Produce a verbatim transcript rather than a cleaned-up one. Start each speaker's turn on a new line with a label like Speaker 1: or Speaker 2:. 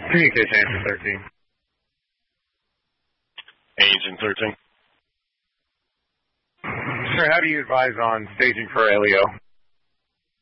Speaker 1: Communication Agent thirteen.
Speaker 2: Agent thirteen.
Speaker 1: Sir, how do you advise on staging for Elio?